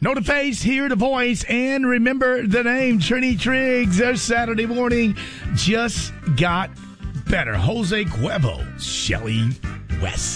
Know the face, hear the voice, and remember the name. Trini Triggs, their Saturday morning just got better. Jose Cuervo, Shelly West.